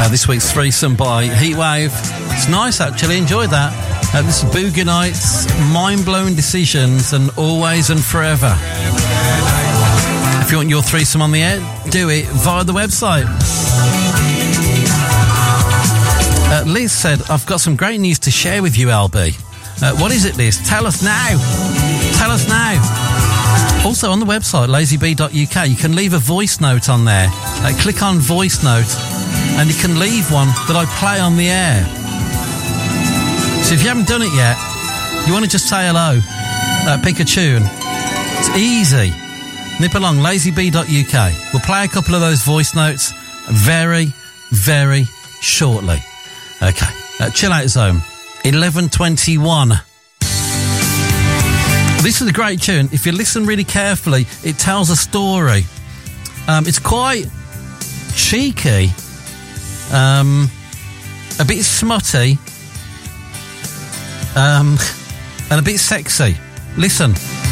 This week's threesome by Heatwave. It's nice, actually. Enjoyed that. This is Boogie Nights, Mind-Blowing Decisions, and Always and Forever. If you want your threesome on the air, do it via the website. Liz said, I've got some great news to share with you, LB. What is it, Liz? Tell us now. Tell us now. Also, on the website, lazybee.uk, you can leave a voice note on there. Click on voice note, and you can leave one that I play on the air. So if you haven't done it yet, you want to just say hello, pick a tune. It's easy. Nip along, lazybee.uk. We'll play a couple of those voice notes very, very shortly. Okay, Chill Out Zone, 11:21. This is a great tune. If you listen really carefully, it tells a story. It's quite cheeky, a bit smutty, and a bit sexy. Listen.